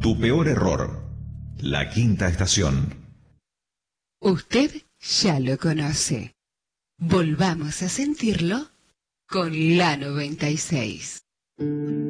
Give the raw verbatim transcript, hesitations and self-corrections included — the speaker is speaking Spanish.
Tu peor error. La quinta estación. Usted ya lo conoce. Volvamos a sentirlo con la noventa y seis.